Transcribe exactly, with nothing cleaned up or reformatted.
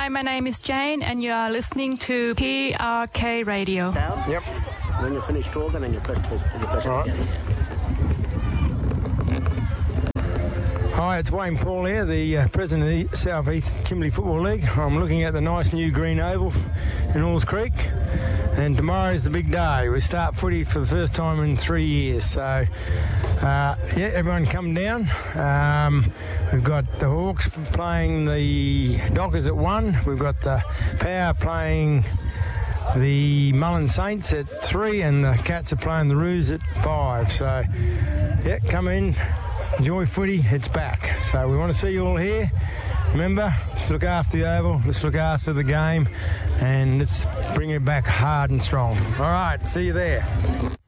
Hi, my name is Jane, and you are listening to P R K Radio. Down. Yep. When you finish talking, and you press, you press Right. it again. Hi, it's Wayne Paul here, the uh, president of the South East Kimberley Football League. I'm looking at the nice new green oval in Halls Creek, and tomorrow's the big day. We start footy for the first time in three years. So, uh, yeah, everyone come down. Um, we've got the Hawks playing the Dockers at one. We've got the Power playing the Mullen Saints at three, and the Cats are playing the Roos at five. So, yeah, come in. Enjoy footy, it's back. So we want to see you all here. Remember, let's look after the oval, let's look after the game, and let's bring it back hard and strong. All right, see you there.